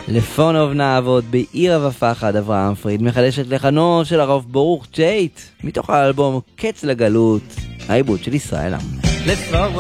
לפון אובנה אבות בעיר ופחד, אברהם פריד מחדש את לחנו של הרב ברוך צ'ייט מתוך האלבום קץ לגלות, העיבוד של ישראל עם.